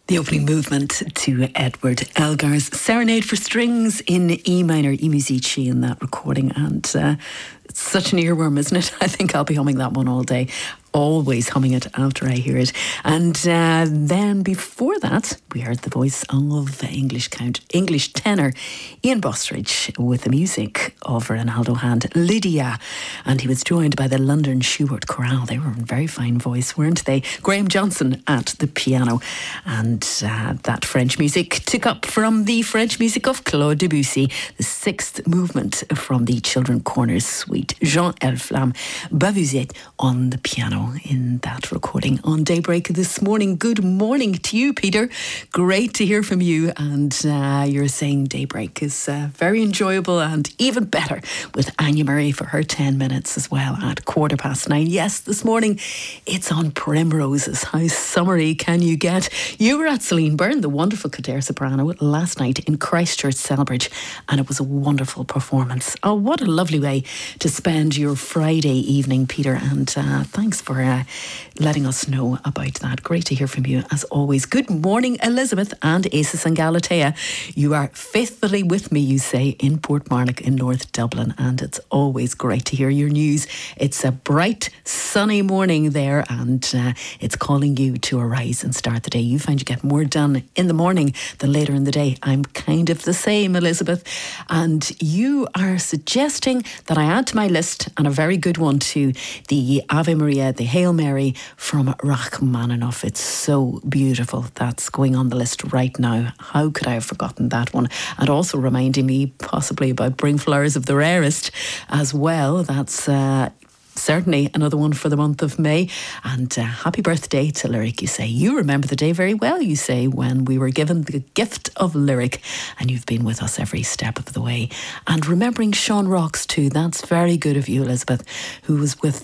The opening movement to Edward Elgar's Serenade for Strings in E minor, E Musici in that recording. And it's such an earworm, isn't it? I think I'll be humming that one all day. Always humming it after I hear it. And then before that, we heard the voice of English tenor Ian Bostridge with the music of Ronaldo hand Lydia. And he was joined by the London Schubert Chorale. They were in very fine voice, weren't they? Graham Johnson at the piano. And that French music took up from the French music of Claude Debussy, the sixth movement from the Children Corners suite. Jean Elflam Bavuzet on the piano in that recording on Daybreak this morning. Good morning to you, Peter. Great to hear from you. And you're saying Daybreak is very enjoyable and even better with Anya Murray for her 10 minutes as well at 9:15. Yes, this morning it's on Primroses. How summery can you get? You were at Celine Byrne, the wonderful Kildare soprano, last night in Christchurch, Celbridge, and it was a wonderful performance. Oh, what a lovely way to spend your Friday evening, Peter, and thanks for letting us know about that. Great to hear from you as always. Good morning, Elizabeth and Aces and Galatea. You are faithfully with me, you say, in Portmarnock in North Dublin, and it's always great to hear your news. It's a bright, sunny morning there, and it's calling you to arise and start the day. You find you get more done in the morning than later in the day. I'm kind of the same, Elizabeth, and you are suggesting that I add to my list, and a very good one too, the Ave Maria, the Hail Mary from Rachmaninoff. It's so beautiful. That's going on the list right now. How could I have forgotten that one? And also reminding me possibly about Bring Flowers of the Rarest as well. That's certainly another one for the month of May. And happy birthday to Lyric, you say. You remember the day very well, you say, when we were given the gift of Lyric, and you've been with us every step of the way. And remembering Sean Rocks too, that's very good of you, Elizabeth, who was with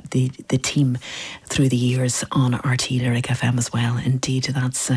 the team through the years on RT Lyric FM as well. Indeed, that's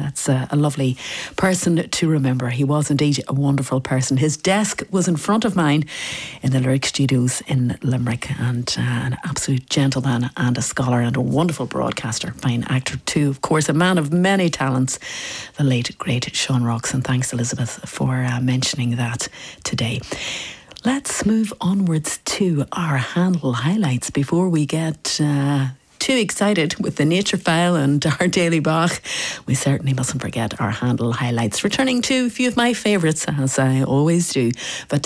a lovely person to remember. He was indeed a wonderful person. His desk was in front of mine in the Lyric Studios in Limerick, and an absolute gentleman and a scholar and a wonderful broadcaster, fine actor too, of course, a man of many talents, the late great Sean Rocks. And thanks, Elizabeth, for mentioning that today. Let's move onwards to our Handel highlights before we get too excited with the Nature File and our Daily Bach. We certainly mustn't forget our Handel highlights, returning to a few of my favourites, as I always do. But